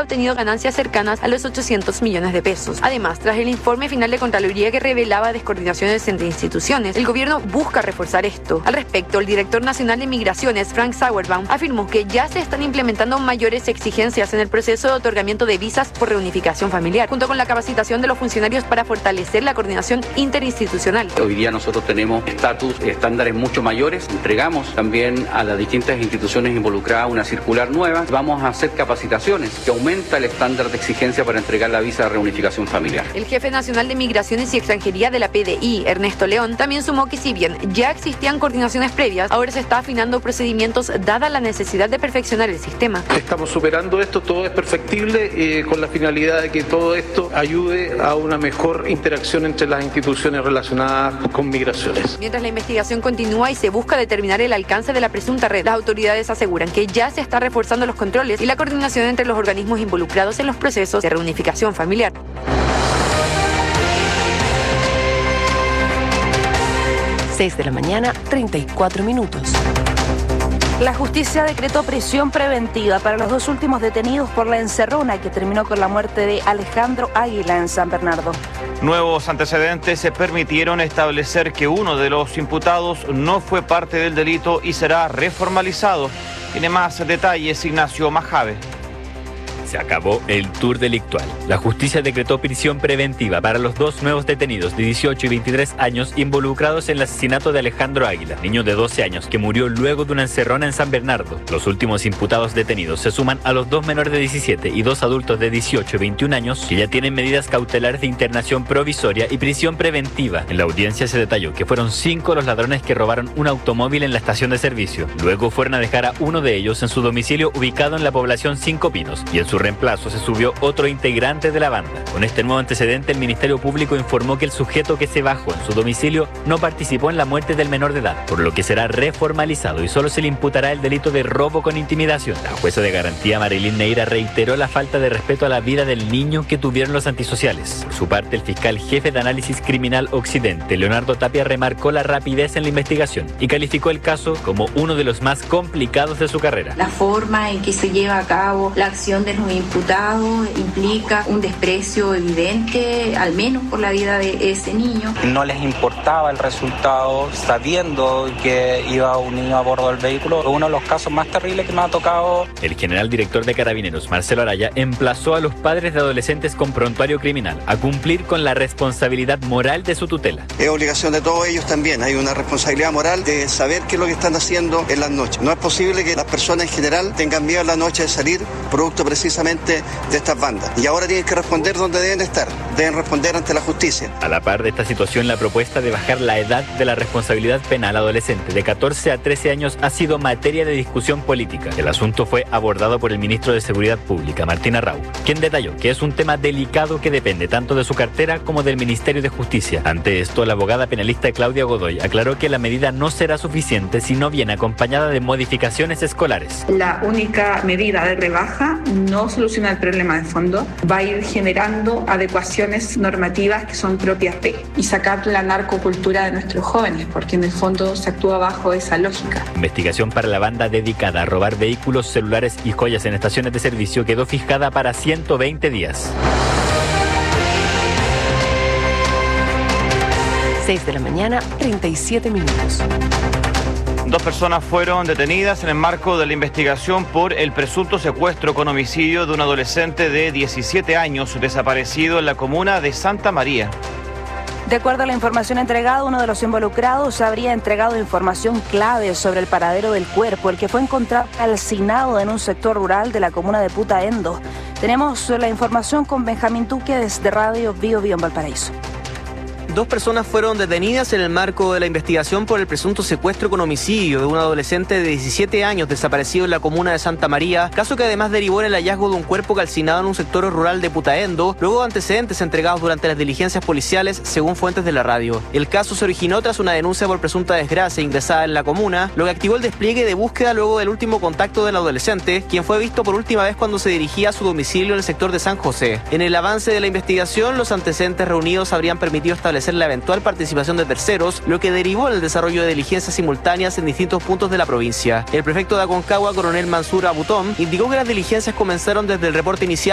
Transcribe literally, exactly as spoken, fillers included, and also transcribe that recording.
obtenido ganancias cercanas a los ochocientos millones de pesos. Además, tras el informe final de Contraloría que revelaba descoordinaciones entre instituciones, el gobierno busca reforzar esto. Al respecto, el director nacional de Migraciones, Frank Sauerbaum, afirmó que ya se están implementando mayores exigencias en el proceso de otorgamiento de visas por reunificación familiar, junto con la capacitación de los funcionarios para fortalecer la coordinación interinstitucional. Hoy día nosotros tenemos estatus, estándares mucho mayores. Entregamos también a las distintas instituciones involucradas una circular nueva. Vamos a hacer capacitaciones que aumenta el estándar de exigencia para entregar la visa de reunificación familiar. El jefe nacional de Migraciones y Extranjería de la P D I, Ernesto León, también sumó que si bien ya existían coordinaciones previas, ahora se está afinando procedimientos dada la necesidad de perfeccionar el sistema. Estamos superando esto, todo es perfectible eh, con la finalidad de que todo esto ayude a una mejor interacción entre las instituciones relacionadas con migraciones. Mientras la investigación continúa y se busca determinar el alcance de la presunta red, las autoridades aseguran que ya se está reforzando los controles y la coordinación entre los organismos involucrados en los procesos de reunificación familiar. seis de la mañana, treinta y cuatro minutos. La justicia decretó prisión preventiva para los dos últimos detenidos por la encerrona que terminó con la muerte de Alejandro Águila en San Bernardo. Nuevos antecedentes se permitieron establecer que uno de los imputados no fue parte del delito y será reformalizado. Tiene más detalles Ignacio Majave. Se acabó el tour delictual. La justicia decretó prisión preventiva para los dos nuevos detenidos de dieciocho y veintitrés años involucrados en el asesinato de Alejandro Águila, niño de doce años que murió luego de una encerrona en San Bernardo. Los últimos imputados detenidos se suman a los dos menores de diecisiete y dos adultos de dieciocho y veintiún años que ya tienen medidas cautelares de internación provisoria y prisión preventiva. En la audiencia se detalló que fueron cinco los ladrones que robaron un automóvil en la estación de servicio. Luego fueron a dejar a uno de ellos en su domicilio ubicado en la población Cinco Pinos y en su reemplazo se subió otro integrante de la banda. Con este nuevo antecedente, el Ministerio Público informó que el sujeto que se bajó en su domicilio no participó en la muerte del menor de edad, por lo que será reformalizado y solo se le imputará el delito de robo con intimidación. La jueza de garantía Marilyn Neira reiteró la falta de respeto a la vida del niño que tuvieron los antisociales. Por su parte, el fiscal jefe de análisis criminal Occidente, Leonardo Tapia, remarcó la rapidez en la investigación y calificó el caso como uno de los más complicados de su carrera. La forma en que se lleva a cabo la acción de los imputados implica un desprecio evidente, al menos por la vida de ese niño. No les importaba el resultado, sabiendo que iba un niño a bordo del vehículo. Uno de los casos más terribles que me ha tocado. El general director de Carabineros, Marcelo Araya, emplazó a los padres de adolescentes con prontuario criminal a cumplir con la responsabilidad moral de su tutela. Es obligación de todos ellos también. Hay una responsabilidad moral de saber qué es lo que están haciendo en las noches. No es posible que las personas en general tengan miedo en la noche de salir, producto precisamente de estas bandas. Y ahora tienen que responder donde deben estar. Deben responder ante la justicia. A la par de esta situación, la propuesta de bajar la edad de la responsabilidad penal adolescente de catorce a trece años ha sido materia de discusión política. El asunto fue abordado por el ministro de Seguridad Pública, Martín Arrau, quien detalló que es un tema delicado que depende tanto de su cartera como del Ministerio de Justicia. Ante esto, la abogada penalista Claudia Godoy aclaró que la medida no será suficiente si no viene acompañada de modificaciones escolares. La única medida de rebaja no soluciona el problema de fondo, va a ir generando adecuaciones normativas que son propias de y sacar la narcocultura de nuestros jóvenes, porque en el fondo se actúa bajo esa lógica. Investigación para la banda dedicada a robar vehículos, celulares y joyas en estaciones de servicio quedó fijada para ciento veinte días. seis de la mañana, treinta y siete minutos. Dos personas fueron detenidas en el marco de la investigación por el presunto secuestro con homicidio de un adolescente de diecisiete años desaparecido en la comuna de Santa María. De acuerdo a la información entregada, uno de los involucrados habría entregado información clave sobre el paradero del cuerpo, el que fue encontrado calcinado en un sector rural de la comuna de Putaendo. Tenemos la información con Benjamín Duque desde Radio Bio Bio en Valparaíso. Dos personas fueron detenidas en el marco de la investigación por el presunto secuestro con homicidio de un adolescente de diecisiete años desaparecido en la comuna de Santa María, caso que además derivó en el hallazgo de un cuerpo calcinado en un sector rural de Putaendo, luego de antecedentes entregados durante las diligencias policiales, según fuentes de la radio. El caso se originó tras una denuncia por presunta desgracia ingresada en la comuna, lo que activó el despliegue de búsqueda luego del último contacto del adolescente, quien fue visto por última vez cuando se dirigía a su domicilio en el sector de San José. En el avance de la investigación, los antecedentes reunidos habrían permitido establecer la eventual participación de terceros, lo que derivó en el desarrollo de diligencias simultáneas en distintos puntos de la provincia. El prefecto de Aconcagua, coronel Mansur Abutón, indicó que las diligencias comenzaron desde el reporte inicial